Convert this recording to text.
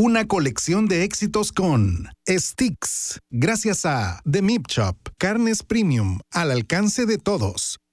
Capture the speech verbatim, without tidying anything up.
Una colección de éxitos con Sticks, gracias a The Meat Shop, carnes premium al alcance de todos.